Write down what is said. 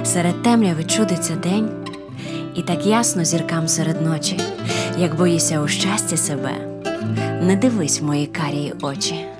Серед темряви чудиться день, і так ясно зіркам серед ночі. Як боїся у щасті себе, не дивись в мої карії очі.